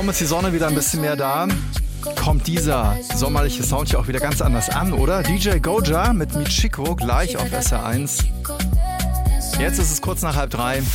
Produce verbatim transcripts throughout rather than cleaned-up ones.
Kaum ist die Sonne wieder ein bisschen mehr da, kommt dieser sommerliche Sound hier auch wieder ganz anders an, oder? D J Goja mit Michiko gleich auf S R eins. Jetzt ist es kurz nach halb drei.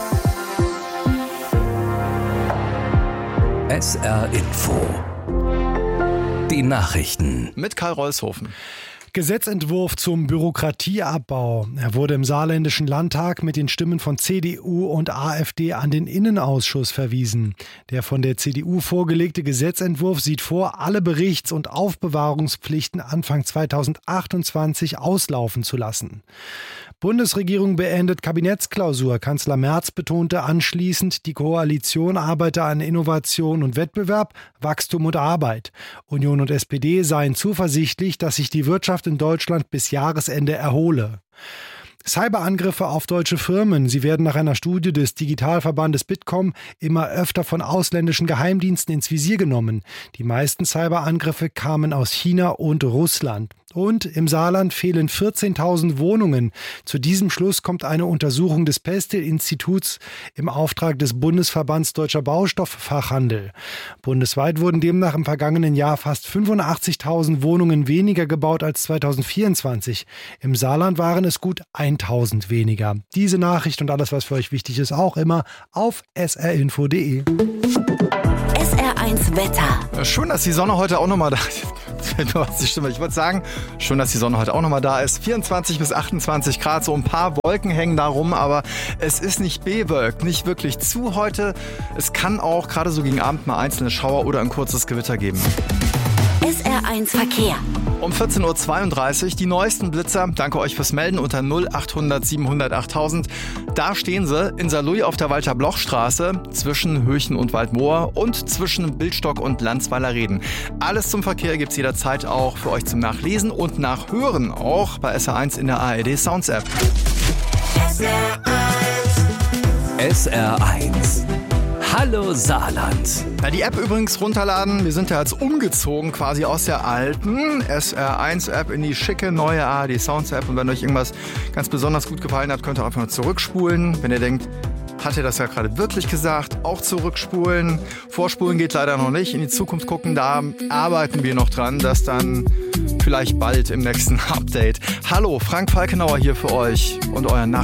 S R Info. Die Nachrichten. Mit Karl Rolshofen. Gesetzentwurf zum Bürokratieabbau. Er wurde im saarländischen Landtag mit den Stimmen von C D U und AfD an den Innenausschuss verwiesen. Der von der C D U vorgelegte Gesetzentwurf sieht vor, alle Berichts- und Aufbewahrungspflichten Anfang zweitausendachtundzwanzig auslaufen zu lassen. Bundesregierung beendet Kabinettsklausur. Kanzler Merz betonte anschließend, die Koalition arbeite an Innovation und Wettbewerb, Wachstum und Arbeit. Union und S P D seien zuversichtlich, dass sich die Wirtschaft in Deutschland bis Jahresende erhole. Cyberangriffe auf deutsche Firmen. Sie werden nach einer Studie des Digitalverbandes Bitkom immer öfter von ausländischen Geheimdiensten ins Visier genommen. Die meisten Cyberangriffe kamen aus China und Russland. Und im Saarland fehlen vierzehntausend Wohnungen. Zu diesem Schluss kommt eine Untersuchung des Pestel-Instituts im Auftrag des Bundesverbands Deutscher Baustofffachhandel. Bundesweit wurden demnach im vergangenen Jahr fast fünfundachtzigtausend Wohnungen weniger gebaut als zweitausendvierundzwanzig. Im Saarland waren es gut tausend weniger. Diese Nachricht und alles, was für euch wichtig ist, auch immer auf s r info punkt d e. S R eins Wetter. Schön, dass die Sonne heute auch nochmal da ist. Du hast die Stimme. Ich würde sagen, schön, dass die Sonne heute auch nochmal da ist. vierundzwanzig bis achtundzwanzig Grad, so ein paar Wolken hängen da rum, aber es ist nicht bewölkt, nicht wirklich zu heute. Es kann auch gerade so gegen Abend mal einzelne Schauer oder ein kurzes Gewitter geben. S R eins Verkehr. Um vierzehn Uhr zweiunddreißig die neuesten Blitzer. Danke euch fürs Melden unter null achthundert siebenhundert achttausend. Da stehen sie in Saarlouis auf der Walter-Bloch-Straße zwischen Höchen und Waldmoor und zwischen Bildstock und Landsweiler Reden. Alles zum Verkehr gibt's jederzeit auch für euch zum Nachlesen und Nachhören auch bei S R eins in der A R D Sounds App. S R eins. Hallo Saarland. Ja, die App übrigens runterladen. Wir sind ja jetzt umgezogen quasi aus der alten S R eins App in die schicke neue A R D Sounds App. Und wenn euch irgendwas ganz besonders gut gefallen hat, könnt ihr einfach nur zurückspulen. Wenn ihr denkt, hat er das ja gerade wirklich gesagt, auch zurückspulen. Vorspulen geht leider noch nicht. In die Zukunft gucken, da arbeiten wir noch dran, dass dann vielleicht bald im nächsten Update. Hallo, Frank Falkenauer hier für euch und euer Nach